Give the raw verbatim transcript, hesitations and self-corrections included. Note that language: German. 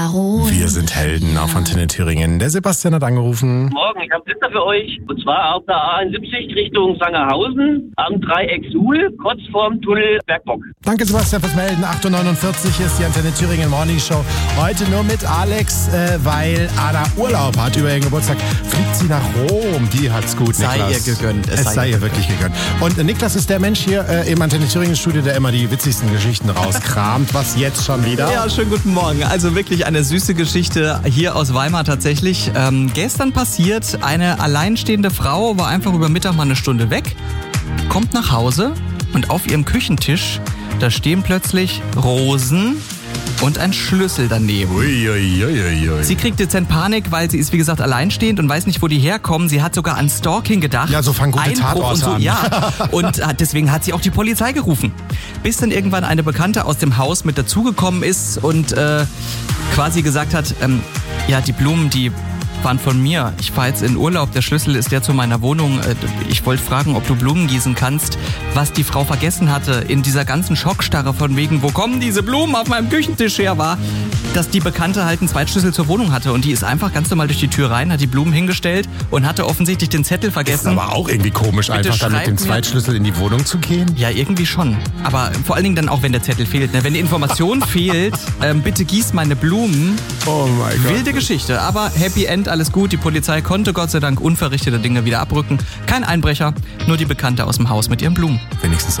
Wir sind Helden auf Antenne Thüringen. Der Sebastian hat angerufen. Morgen, ich habe Blitzer für euch. Und zwar auf der A einundsiebzig Richtung Sangerhausen am Dreieck Suhl, kurz vorm Tunnel Bergbock. Danke Sebastian fürs Melden. acht Uhr neunundvierzig ist die Antenne Thüringen Morning Show. Heute nur mit Alex, äh, weil Ada Urlaub hat. Über ihren Geburtstag fliegt sie nach Rom. Die hat's gut, sei Niklas. Ihr gegönnt. Es, es sei, sei ihr wirklich gegönnt. Und äh, Niklas ist der Mensch hier äh, im Antenne Thüringen Studio, der immer die witzigsten Geschichten rauskramt. Was jetzt schon wieder? Ja, schönen guten Morgen. Also wirklich eine süße Geschichte hier aus Weimar tatsächlich. Ähm, gestern passiert, eine alleinstehende Frau war einfach über Mittag mal eine Stunde weg, kommt nach Hause und auf ihrem Küchentisch, da stehen plötzlich Rosen und ein Schlüssel daneben. Ui, ui, ui, ui. Sie kriegt dezent Panik, weil sie ist wie gesagt alleinstehend und weiß nicht, wo die herkommen. Sie hat sogar an Stalking gedacht. Ja, so fangen gute Einbruch Tatorte und so, an. ja. Und hat, deswegen hat sie auch die Polizei gerufen. Bis dann irgendwann eine Bekannte aus dem Haus mit dazugekommen ist und äh, quasi gesagt hat, ähm, ja, die Blumen, die waren von mir. Ich fahre jetzt in Urlaub, der Schlüssel ist der zu meiner Wohnung. Ich wollte fragen, ob du Blumen gießen kannst. Was die Frau vergessen hatte in dieser ganzen Schockstarre von wegen, wo kommen diese Blumen auf meinem Küchentisch her, war, dass die Bekannte halt einen Zweitschlüssel zur Wohnung hatte und die ist einfach ganz normal durch die Tür rein, hat die Blumen hingestellt und hatte offensichtlich den Zettel vergessen. Ist aber auch irgendwie komisch, Bitte einfach dann mit dem Zweitschlüssel in die Wohnung zu gehen. Ja, irgendwie schon. Aber vor allen Dingen dann auch, wenn der Zettel fehlt. Ne? Wenn die Information fehlt, ähm, bitte gieß meine Blumen. Oh mein Gott. Wilde Geschichte, aber Happy End, alles gut. Die Polizei konnte Gott sei Dank unverrichtete Dinge wieder abrücken. Kein Einbrecher, nur die Bekannte aus dem Haus mit ihren Blumen. Wenigstens